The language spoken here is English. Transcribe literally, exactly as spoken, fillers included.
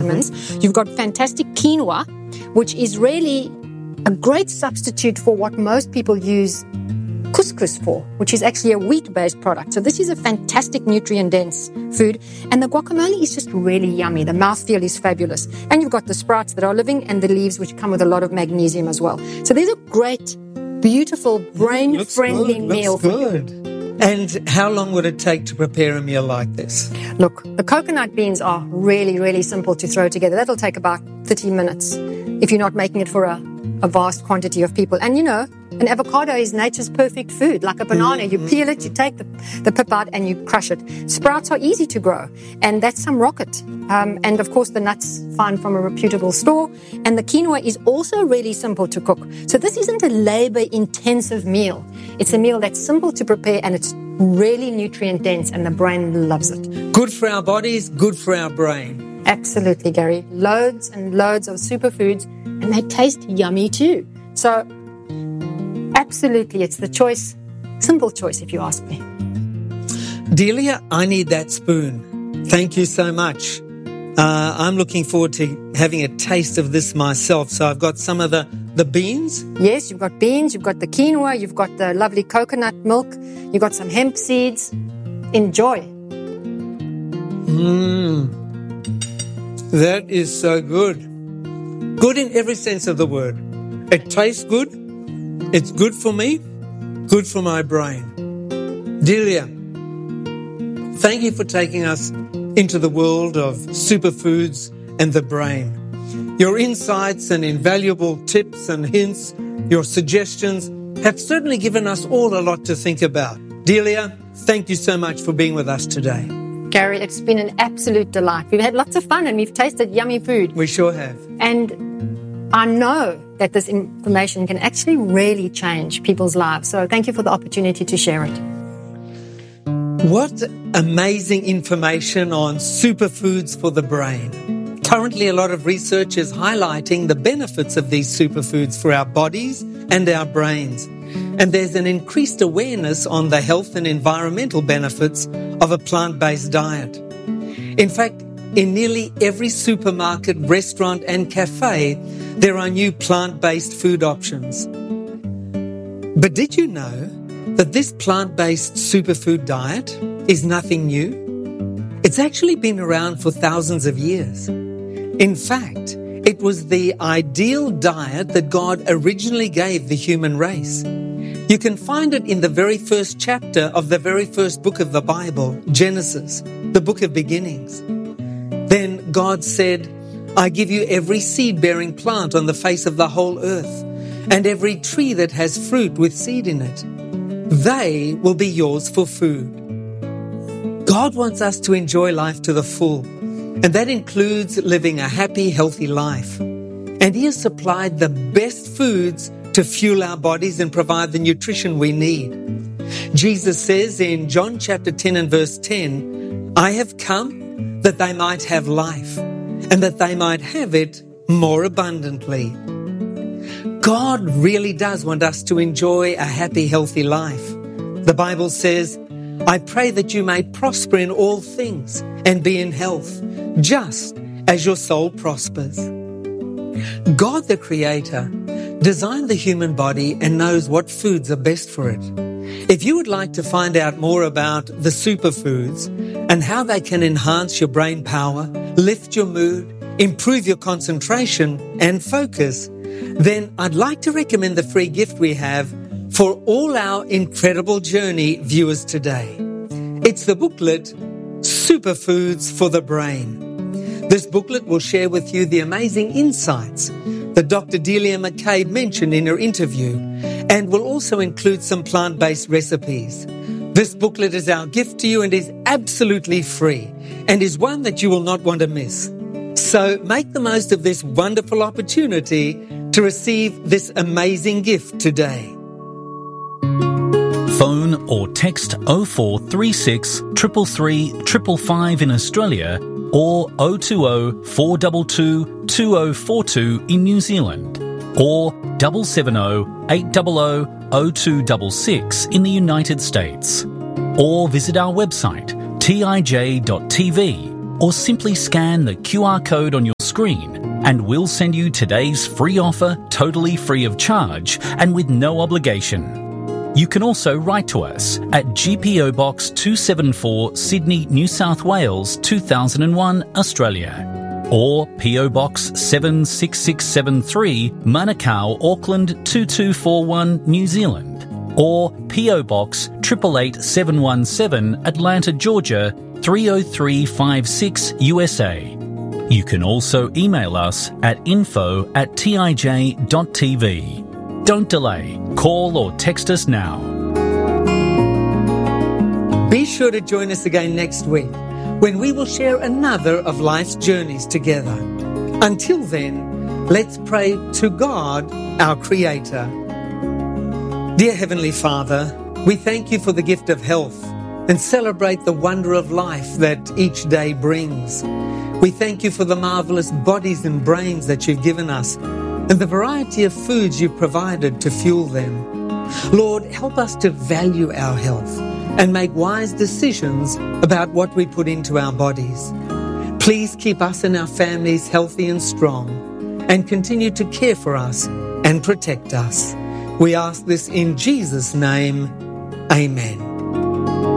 vitamins. You've got fantastic quinoa, which is really a great substitute for what most people use couscous for, which is actually a wheat-based product. So this is a fantastic nutrient-dense food. And the guacamole is just really yummy. The mouthfeel is fabulous. And you've got the sprouts that are living and the leaves, which come with a lot of magnesium as well. So there's a great, beautiful, brain-friendly meal for you. And how long would it take to prepare a meal like this? Look, the coconut beans are really, really simple to throw together. That'll take about thirty minutes if you're not making it for a, a vast quantity of people. And you know, an avocado is nature's perfect food, like a banana. You peel it, you take the, the pip out and you crush it. Sprouts are easy to grow, and that's some rocket. Um, and of course, the nuts find from a reputable store. And the quinoa is also really simple to cook. So this isn't a labor-intensive meal. It's a meal that's simple to prepare, and it's really nutrient-dense, and the brain loves it. Good for our bodies, good for our brain. Absolutely, Gary. Loads and loads of superfoods, and they taste yummy too. So absolutely, it's the choice, simple choice if you ask me. Delia, I need that spoon. Thank you so much. Uh, I'm looking forward to having a taste of this myself. So I've got some of the, the beans. Yes, you've got beans, you've got the quinoa, you've got the lovely coconut milk, you've got some hemp seeds. Enjoy. Mmm. That is so good. Good in every sense of the word. It tastes good. It's good for me, good for my brain. Delia, thank you for taking us into the world of superfoods and the brain. Your insights and invaluable tips and hints, your suggestions have certainly given us all a lot to think about. Delia, thank you so much for being with us today. Gary, it's been an absolute delight. We've had lots of fun and we've tasted yummy food. We sure have. And I know that this information can actually really change people's lives. So thank you for the opportunity to share it. What amazing information on superfoods for the brain. Currently, a lot of research is highlighting the benefits of these superfoods for our bodies and our brains. And there's an increased awareness on the health and environmental benefits of a plant-based diet. In fact, in nearly every supermarket, restaurant and cafe, there are new plant-based food options. But did you know that this plant-based superfood diet is nothing new? It's actually been around for thousands of years. In fact, it was the ideal diet that God originally gave the human race. You can find it in the very first chapter of the very first book of the Bible, Genesis, the book of beginnings. Then God said, I give you every seed-bearing plant on the face of the whole earth, and every tree that has fruit with seed in it. They will be yours for food. God wants us to enjoy life to the full, and that includes living a happy, healthy life. And He has supplied the best foods to fuel our bodies and provide the nutrition we need. Jesus says in John chapter ten and verse ten, I have come that they might have life, and that they might have it more abundantly. God really does want us to enjoy a happy, healthy life. The Bible says, I pray that you may prosper in all things and be in health, just as your soul prospers. God, the Creator, designed the human body and knows what foods are best for it. If you would like to find out more about the superfoods and how they can enhance your brain power, lift your mood, improve your concentration and focus, then I'd like to recommend the free gift we have for all our Incredible Journey viewers today. It's the booklet, Superfoods for the Brain. This booklet will share with you the amazing insights that Doctor Delia McCabe mentioned in her interview, and will also include some plant-based recipes. This booklet is our gift to you and is absolutely free, and is one that you will not want to miss. So make the most of this wonderful opportunity to receive this amazing gift today. Phone or text oh four three six, three three three, five five in Australia, or oh two oh, four two two, two oh four two in New Zealand, or seven seven oh, eight hundred, oh two six six in the United States, or visit our website t i j dot t v, or simply scan the Q R code on your screen, and we'll send you today's free offer totally free of charge and with no obligation. You can also write to us at G P O Box two seventy-four, Sydney, New South Wales two thousand one, Australia, or P O Box seven six six seven three, Manukau, Auckland two two four one, New Zealand, or P O Box eight eight eight seven one seven, Atlanta, Georgia three oh three five six, U S A. You can also email us at info at t i j dot t v. Don't delay. Call or text us now. Be sure to join us again next week when we will share another of life's journeys together. Until then, let's pray to God, our Creator. Dear Heavenly Father, we thank you for the gift of health and celebrate the wonder of life that each day brings. We thank you for the marvelous bodies and brains that you've given us and the variety of foods you've provided to fuel them. Lord, help us to value our health and make wise decisions about what we put into our bodies. Please keep us and our families healthy and strong and continue to care for us and protect us. We ask this in Jesus' name. Amen.